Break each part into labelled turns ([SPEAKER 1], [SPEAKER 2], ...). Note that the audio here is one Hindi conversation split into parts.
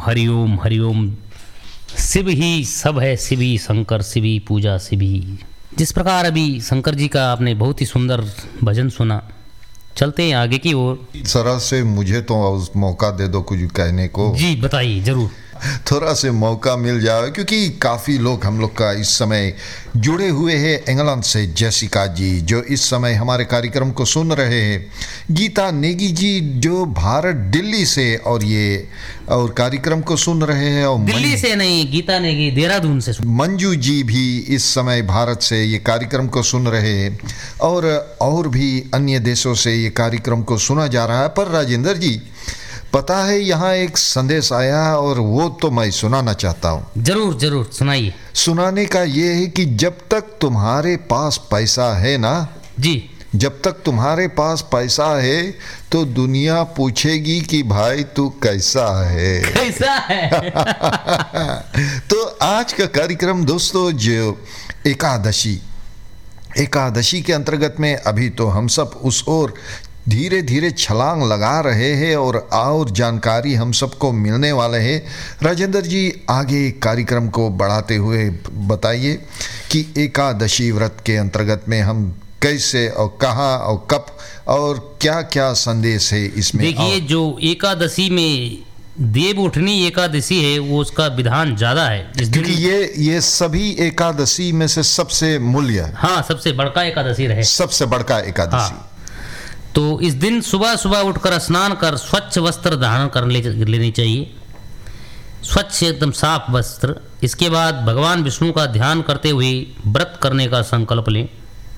[SPEAKER 1] हरिओम हरिओम। शिव ही सब है, शिव ही शंकर, शिव ही पूजा, शिव ही। जिस प्रकार अभी शंकर जी का आपने बहुत ही सुंदर भजन सुना, चलते हैं आगे की ओर।
[SPEAKER 2] जरा से मुझे तो मौका दे दो कुछ कहने को।
[SPEAKER 1] जी बताइए जरूर।
[SPEAKER 2] थोड़ा से मौका मिल जाए, क्योंकि काफ़ी लोग हम लोग का इस समय जुड़े हुए हैं इंग्लैंड से। जैसिका जी जो इस समय हमारे कार्यक्रम को सुन रहे हैं, गीता नेगी जी जो भारत दिल्ली से और कार्यक्रम को सुन रहे हैं, और
[SPEAKER 1] दिल्ली से नहीं, गीता नेगी देहरादून से।
[SPEAKER 2] मंजू जी भी इस समय भारत से ये कार्यक्रम को सुन रहे हैं, और भी अन्य देशों से ये कार्यक्रम को सुना जा रहा है। पर राजेंद्र जी, पता है यहाँ एक संदेश आया और वो तो मैं सुनाना चाहता हूँ।
[SPEAKER 1] जरूर जरूर सुनाइए।
[SPEAKER 2] सुनाने का ये है कि जब तक तुम्हारे पास पैसा है ना
[SPEAKER 1] जी,
[SPEAKER 2] जब तक तुम्हारे पास पैसा है तो दुनिया पूछेगी कि भाई तू कैसा है।
[SPEAKER 1] कैसा है।
[SPEAKER 2] तो आज का कार्यक्रम दोस्तों, जो एकादशी के अंतर्गत में अभी तो हम सब उस ओर धीरे धीरे छलांग लगा रहे हैं और जानकारी हम सबको मिलने वाले हैं। राजेंद्र जी, आगे कार्यक्रम को बढ़ाते हुए बताइए कि एकादशी व्रत के अंतर्गत में हम कैसे और कहाँ और कब और क्या क्या संदेश है इसमें।
[SPEAKER 1] देखिए, जो एकादशी में देव उठनी एकादशी है वो उसका विधान ज्यादा है,
[SPEAKER 2] क्योंकि ये सभी एकादशी में से सबसे मूल्य है।
[SPEAKER 1] हाँ, सबसे बड़का एकादशी रहे,
[SPEAKER 2] सबसे बड़का एकादशी।
[SPEAKER 1] हाँ। तो इस दिन सुबह सुबह उठकर स्नान कर स्वच्छ वस्त्र धारण कर लेनी चाहिए, स्वच्छ एकदम साफ वस्त्र। इसके बाद भगवान विष्णु का ध्यान करते हुए व्रत करने का संकल्प लें।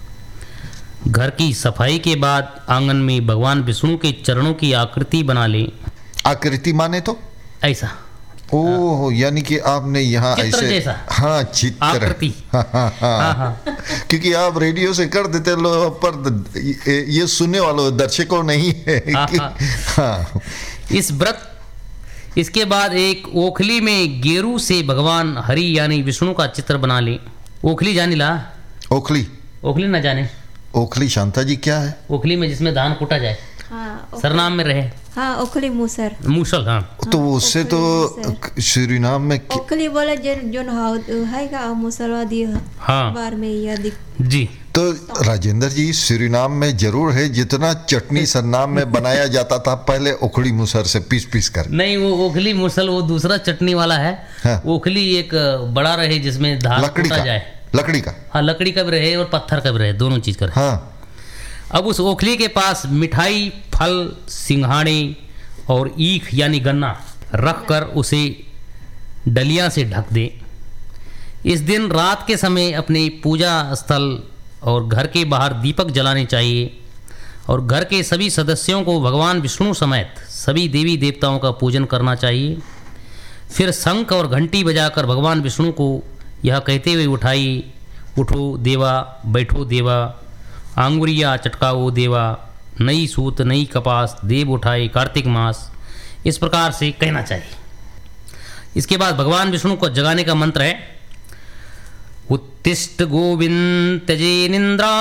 [SPEAKER 1] घर की सफाई के बाद आंगन में भगवान विष्णु के चरणों की आकृति बना लें।
[SPEAKER 2] आकृति माने तो
[SPEAKER 1] ऐसा,
[SPEAKER 2] ओह, यानी कि आपने यहाँ
[SPEAKER 1] चित्र
[SPEAKER 2] ऐसे
[SPEAKER 1] जैसा।
[SPEAKER 2] हाँ, चित्र
[SPEAKER 1] आकृति।
[SPEAKER 2] हाँ। क्योंकि आप रेडियो से कर देते लोग, पर ये सुनने वालों दर्शकों नहीं है कि हाँ।
[SPEAKER 1] इस व्रत इसके बाद एक ओखली में गेरू से भगवान हरि यानी विष्णु का चित्र बना ले। ओखली जानी ला? ओखली ना जाने?
[SPEAKER 2] ओखली शांता जी क्या है?
[SPEAKER 1] ओखली में जिसमें धान कूटा जाए,
[SPEAKER 3] हाँ,
[SPEAKER 1] सरनाम में रहे।
[SPEAKER 3] हाँ, ओखली मूसल।
[SPEAKER 1] मूसल, हाँ।
[SPEAKER 2] तो उससे तो सूरीनाम में
[SPEAKER 3] ओखली बोले जो है का मूसलवा दिया।
[SPEAKER 1] हाँ,
[SPEAKER 3] बार में याद
[SPEAKER 1] जी।
[SPEAKER 2] तो राजेंद्र जी, सूरीनाम में जरूर है, जितना चटनी सरनाम में बनाया जाता था पहले ओखली मूसल से पीस कर।
[SPEAKER 1] नहीं, वो ओखली मूसल वो दूसरा चटनी वाला है।
[SPEAKER 2] हाँ।
[SPEAKER 1] ओखली एक बड़ा रहे जिसमें धान कूटा जाए।
[SPEAKER 2] लकड़ी का,
[SPEAKER 1] हाँ, लकड़ी का भी रहे और पत्थर का भी रहे, दोनों चीज का रहे।
[SPEAKER 2] हाँ।
[SPEAKER 1] अब उस ओखली के पास मिठाई, फल, सिंघाड़े और ईख यानी गन्ना रखकर उसे डलिया से ढक दे। इस दिन रात के समय अपने पूजा स्थल और घर के बाहर दीपक जलाने चाहिए और घर के सभी सदस्यों को भगवान विष्णु समेत सभी देवी देवताओं का पूजन करना चाहिए। फिर शंख और घंटी बजाकर भगवान विष्णु को यह कहते हुए उठाइए, उठो देवा, बैठो देवा, आंगुरिया चटकाओ देवा, नई सूत नई कपास, देव उठाए कार्तिक मास। इस प्रकार से कहना चाहिए। इसके बाद भगवान विष्णु को जगाने का मंत्र है, उत्तिष्ठ गोविंद त्यजेनिंद्रा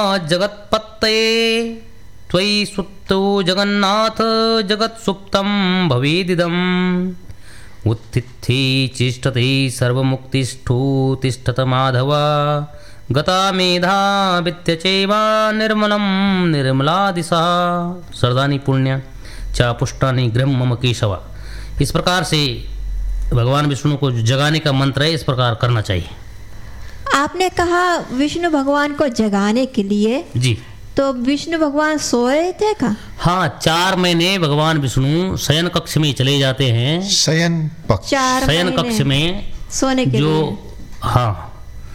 [SPEAKER 1] जगत्पत्तये त्वयि सुप्तो जगन्नाथ जगत् सुप्तम भवेदिदम् उत्थिते चिष्टते सर्वमुक्तिष्ठो तिष्ठत माधव गता मेधा वित्यचैवा निर्मलम निर्मला दिशा सर्दानी पुण्य चा पुष्टानी गृह मम केशवा। इस प्रकार से भगवान विष्णु को जगाने का मंत्र है, इस प्रकार करना चाहिए।
[SPEAKER 3] आपने कहा विष्णु भगवान को जगाने के लिए,
[SPEAKER 1] जी।
[SPEAKER 3] तो विष्णु भगवान सो रहे थे का?
[SPEAKER 1] हाँ, 4 महीने भगवान विष्णु शयन कक्ष में चले जाते हैं।
[SPEAKER 2] शयन
[SPEAKER 1] कक्ष में
[SPEAKER 3] सोने के
[SPEAKER 1] जो
[SPEAKER 3] लिए।
[SPEAKER 1] हाँ,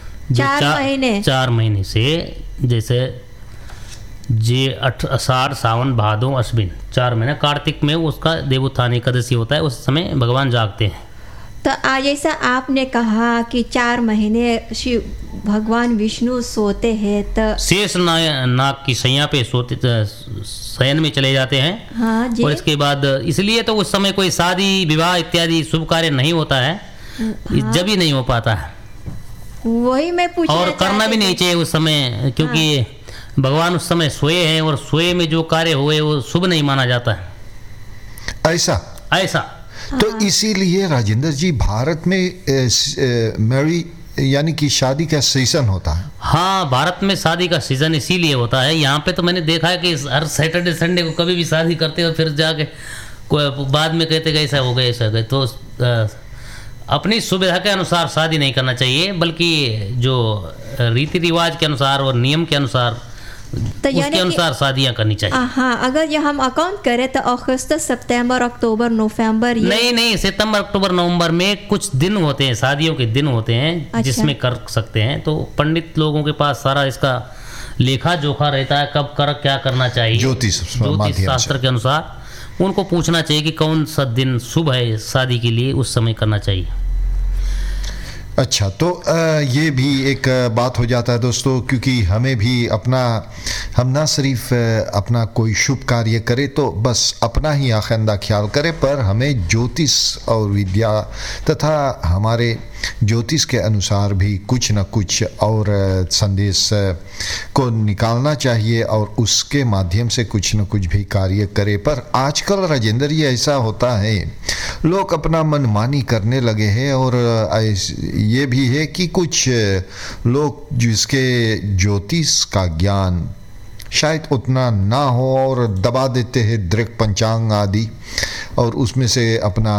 [SPEAKER 3] 4
[SPEAKER 1] महीने से, जैसे जे आषाढ़ सावन भादो अश्विन 4 महीने, कार्तिक में उसका देवोत्थान एकादशी होता है, उस समय भगवान जागते हैं।
[SPEAKER 3] तो आज जैसा आपने कहा कि 4 महीने शिव भगवान विष्णु सोते हैं, तो
[SPEAKER 1] शेष नाग की शैया पे सोते, शयन में चले जाते हैं।
[SPEAKER 3] हाँ जी।
[SPEAKER 1] और इसके बाद इसलिए तो उस समय कोई शादी विवाह इत्यादि शुभ कार्य नहीं होता है।
[SPEAKER 3] हाँ।
[SPEAKER 1] जब ही नहीं हो पाता है,
[SPEAKER 3] वही मैं पूछ
[SPEAKER 1] और करना भी नहीं चाहिए उस समय, क्योंकि भगवान उस समय सोए हैं और सोए में जो कार्य हुए वो शुभ नहीं माना जाता है।
[SPEAKER 2] ऐसा तो इसीलिए राजेंद्र जी भारत में मैरी यानी कि शादी का सीजन होता है।
[SPEAKER 1] हाँ, भारत में शादी का सीजन इसीलिए होता है। यहाँ पे तो मैंने देखा है कि हर सैटरडे संडे को कभी भी शादी करते हो, फिर जाके बाद में कहते गए ऐसा हो गया ऐसा हो गया। तो अपनी सुविधा के अनुसार शादी नहीं करना चाहिए, बल्कि जो रीति रिवाज के अनुसार और नियम के अनुसार
[SPEAKER 3] तो
[SPEAKER 1] उसके अनुसार शादियां करनी चाहिए।
[SPEAKER 3] हाँ, अगर ये हम अकाउंट करें तो अगस्त, सितंबर, अक्टूबर, नवंबर, ये
[SPEAKER 1] नहीं, सितंबर, अक्टूबर, नवंबर में कुछ दिन होते हैं, शादियों के दिन होते हैं।
[SPEAKER 3] अच्छा।
[SPEAKER 1] जिसमें कर सकते हैं। तो पंडित लोगों के पास सारा इसका लेखा जोखा रहता है, कब कर क्या करना चाहिए।
[SPEAKER 2] ज्योतिष
[SPEAKER 1] शास्त्र के अनुसार उनको पूछना चाहिए कि कौन सा दिन शुभ है शादी के लिए, उस समय करना चाहिए।
[SPEAKER 2] अच्छा, तो ये भी एक बात हो जाता है दोस्तों, क्योंकि हमें भी हम ना सिर्फ अपना कोई शुभ कार्य करें तो बस अपना ही आखिंदा ख्याल करें, पर हमें ज्योतिष और विद्या तथा हमारे ज्योतिष के अनुसार भी कुछ न कुछ और संदेश को निकालना चाहिए और उसके माध्यम से कुछ न कुछ भी कार्य करें। पर आजकल राजेंद्र जी ऐसा होता है, लोग अपना मनमानी करने लगे हैं, और ये भी है कि कुछ लोग जिसके ज्योतिष का ज्ञान शायद उतना ना हो और दबा देते हैं दृक पंचांग आदि, और उसमें से अपना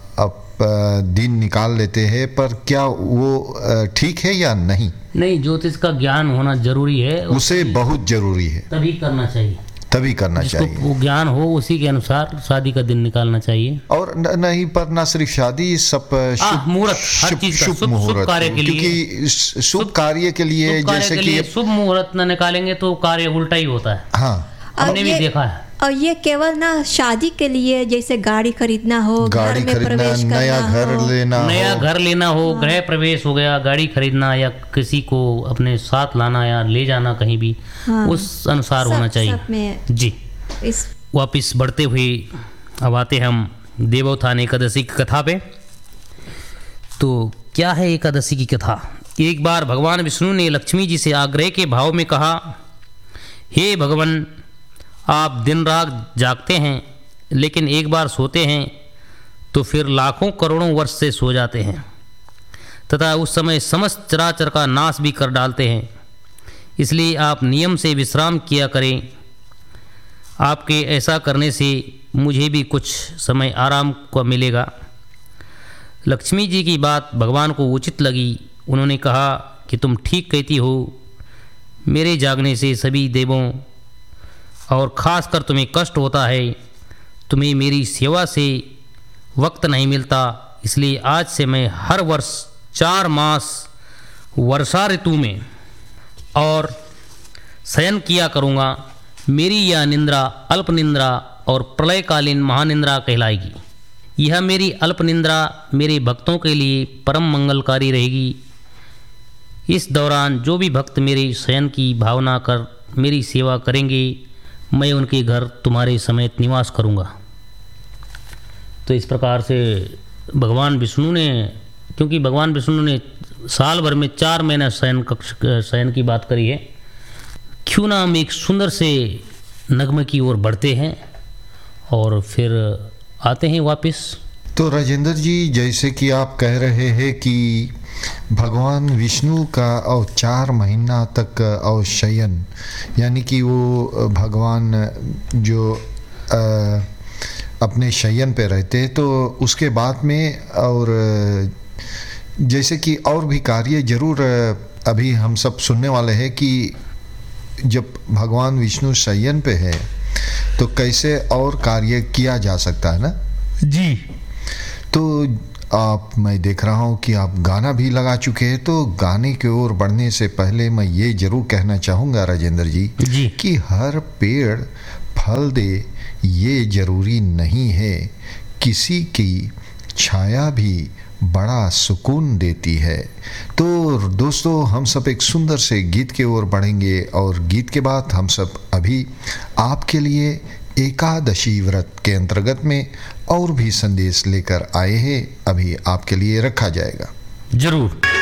[SPEAKER 2] दिन निकाल लेते हैं। पर क्या वो ठीक है या नहीं?
[SPEAKER 1] नहीं, ज्योतिष का ज्ञान होना जरूरी है,
[SPEAKER 2] उसे बहुत जरूरी है,
[SPEAKER 1] तभी करना चाहिए।
[SPEAKER 2] चाहिए
[SPEAKER 1] वो ज्ञान हो उसी के अनुसार शादी का दिन निकालना चाहिए।
[SPEAKER 2] और नहीं, पर ना सिर्फ शादी, सब
[SPEAKER 1] मुहूर्त, हर चीज का शुभ कार्य के लिए,
[SPEAKER 2] क्योंकि शुभ कार्य के लिए जैसे कि
[SPEAKER 1] शुभ मुहूर्त न निकालेंगे तो कार्य उल्टा ही होता है।
[SPEAKER 2] हाँ,
[SPEAKER 1] हमने भी देखा है।
[SPEAKER 3] और ये केवल ना शादी के लिए, जैसे गाड़ी खरीदना हो,
[SPEAKER 2] गाड़ी
[SPEAKER 3] घर में
[SPEAKER 2] खरीदना,
[SPEAKER 3] प्रवेश करना
[SPEAKER 2] नया घर लेना हो,
[SPEAKER 1] गृह प्रवेश हो गया, गाड़ी खरीदना या किसी को अपने साथ लाना या ले जाना कहीं भी, उस अनुसार होना चाहिए जी। वापिस बढ़ते हुए अब आते हम देवोत्थान एकादशी की कथा पे। तो क्या है एकादशी की कथा? एक बार भगवान विष्णु ने लक्ष्मी जी से आग्रह के भाव में कहा, हे भगवान, आप दिन रात जागते हैं, लेकिन एक बार सोते हैं तो फिर लाखों करोड़ों वर्ष से सो जाते हैं तथा उस समय समस्त चराचर का नाश भी कर डालते हैं। इसलिए आप नियम से विश्राम किया करें। आपके ऐसा करने से मुझे भी कुछ समय आराम को मिलेगा। लक्ष्मी जी की बात भगवान को उचित लगी। उन्होंने कहा कि तुम ठीक कहती हो, मेरे जागने से सभी देवों और ख़ासकर तुम्हें कष्ट होता है। तुम्हें मेरी सेवा से वक्त नहीं मिलता, इसलिए आज से मैं हर वर्ष 4 मास वर्षा ऋतु में और शयन किया करूँगा। मेरी यह निंद्रा अल्प निंद्रा और प्रलयकालीन महानिंद्रा कहलाएगी। यह मेरी अल्प निंद्रा मेरे भक्तों के लिए परम मंगलकारी रहेगी। इस दौरान जो भी भक्त मेरे शयन की भावना कर मेरी सेवा करेंगे, मैं उनके घर तुम्हारे समेत निवास करूँगा। तो इस प्रकार से भगवान विष्णु ने, क्योंकि भगवान विष्णु ने साल भर में 4 महीना शयन की बात करी है, क्यों ना हम एक सुंदर से नगमे की ओर बढ़ते हैं और फिर आते हैं वापस।
[SPEAKER 2] तो राजेंद्र जी, जैसे कि आप कह रहे हैं कि भगवान विष्णु का और 4 महीना तक अवशयन, यानी कि वो भगवान जो अपने शयन पे रहते हैं, तो उसके बाद में और जैसे कि और भी कार्य जरूर अभी हम सब सुनने वाले हैं कि जब भगवान विष्णु शयन पे है तो कैसे और कार्य किया जा सकता है ना
[SPEAKER 1] जी।
[SPEAKER 2] तो मैं देख रहा हूँ कि आप गाना भी लगा चुके हैं, तो गाने की ओर बढ़ने से पहले मैं ये जरूर कहना चाहूँगा राजेंद्र जी कि हर पेड़ फल दे ये जरूरी नहीं है, किसी की छाया भी बड़ा सुकून देती है। तो दोस्तों, हम सब एक सुंदर से गीत की ओर बढ़ेंगे और गीत के बाद हम सब अभी आपके लिए एकादशी व्रत के अंतर्गत में और भी संदेश लेकर आए हैं, अभी आपके लिए रखा जाएगा।
[SPEAKER 1] जरूर।